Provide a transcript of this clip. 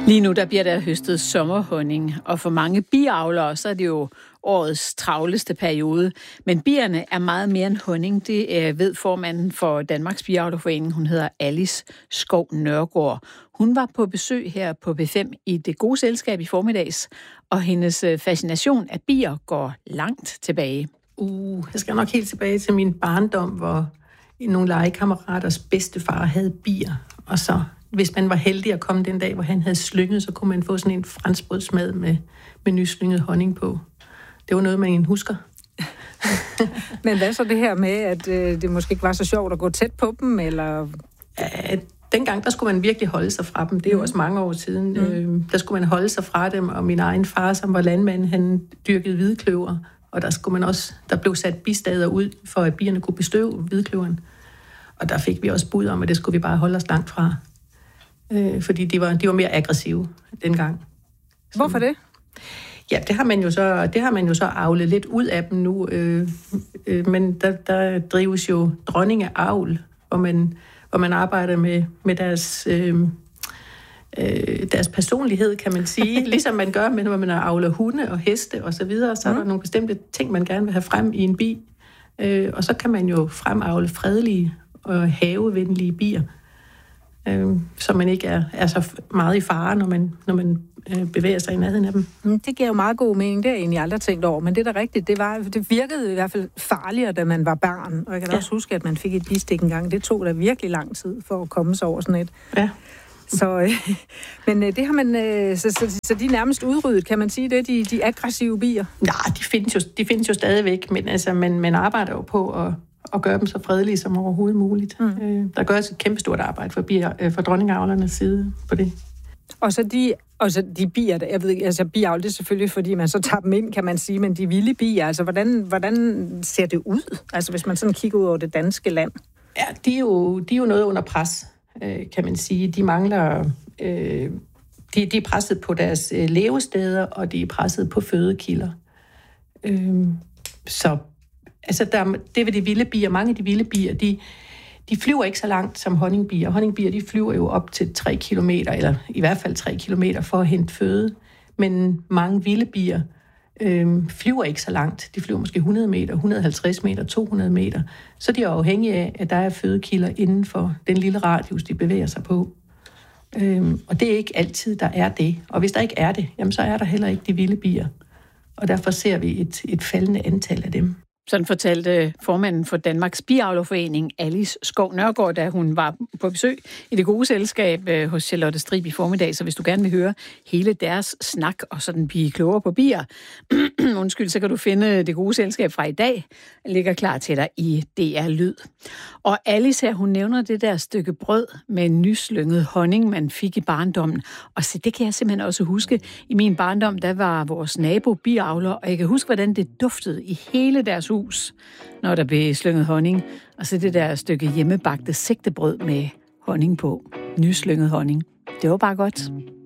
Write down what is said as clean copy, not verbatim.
Lige nu der bliver der høstet sommerhonning, og for mange biavlere, så er det jo årets travleste periode. Men bierne er meget mere end honning, det ved formanden for Danmarks Biavlerforening. Hun hedder Alice Skov Nørgaard. Hun var på besøg her på B5 i Det Gode Selskab i formiddags, og hendes fascination af bier går langt tilbage. Jeg skal nok helt tilbage til min barndom, hvor nogle legekammeraters bedstefar havde bier, og så hvis man var heldig at komme den dag, hvor han havde slynget, så kunne man få sådan en franskbrødsmad med nyslynget honning på. Det var noget, man husker. Men hvad så det her med, at det måske ikke var så sjovt at gå tæt på dem, eller? Ja, dengang, der skulle man virkelig holde sig fra dem. Det er jo også mange år siden. Der skulle man holde sig fra dem, og min egen far, som var landmand, han dyrkede hvidkløver, og der blev sat bistader ud, for at bierne kunne bestøve hvidkløveren. Og der fik vi også bud om, at det skulle vi bare holde os langt fra. Fordi de var mere aggressive dengang. Hvorfor det? Ja, det har man jo så avlet lidt ud af dem nu. Men der drives jo dronningeavl, hvor man arbejder med deres personlighed, kan man sige. Ligesom man gør, når man avler hunde og heste og så videre, så er der nogle bestemte ting, man gerne vil have frem i en bi. Og så kan man jo fremavle fredelige og havevenlige bier, så man ikke er så meget i fare, når man bevæger sig i nærheden af dem. Det giver jo meget god mening, det har jeg egentlig aldrig tænkt over, men det er da rigtigt, det virkede i hvert fald farligere, da man var barn, og jeg kan da også huske, at man fik et bistik engang. Det tog da virkelig lang tid for at komme sig over sådan et. Ja. Så, men det har man, så de er nærmest udryddet, kan man sige det, de aggressive bier? Nej, de findes jo stadigvæk, men altså, man arbejder jo på at gøre dem så fredelige som overhovedet muligt. Der gøres et kæmpestort arbejde for dronningavlernes side på det. Og så de bier, jeg ved ikke, altså biavl, det er selvfølgelig, fordi man så tager dem ind, kan man sige, men de vilde bier, altså hvordan ser det ud? Altså hvis man sådan kigger ud over det danske land. Ja, de er jo noget under pres, kan man sige. De mangler, de er presset på deres levesteder, og de er presset på fødekilder. Så altså det ved de vilde bier, mange af de vilde bier, de flyver ikke så langt som honningbier. Honningbier, de flyver jo op til 3 kilometer, eller i hvert fald 3 kilometer for at hente føde. Men mange vilde bier flyver ikke så langt. De flyver måske 100 meter, 150 meter, 200 meter. Så de er afhængige af, at der er fødekilder inden for den lille radius, de bevæger sig på. Og det er ikke altid, der er det. Og hvis der ikke er det, jamen, så er der heller ikke de vilde bier. Og derfor ser vi et faldende antal af dem. Sådan fortalte formanden for Danmarks Biavlerforening, Alice Skov Nørgaard, da hun var på besøg i Det Gode Selskab hos Charlotte Strib i formiddag. Så hvis du gerne vil høre hele deres snak og sådan blive klogere på bier, så kan du finde Det Gode Selskab fra i dag. Ligger klar til dig i DR Lyd. Og Alice her, hun nævner det der stykke brød med nyslynget honning, man fik i barndommen. Og så det kan jeg simpelthen også huske. I min barndom, der var vores nabo biavler, og jeg kan huske, hvordan det duftede i hele deres hus, når der blev slynget honning. Og så det der stykke hjemmebagte sigtebrød med honning på. Nyslynget honning. Det var bare godt.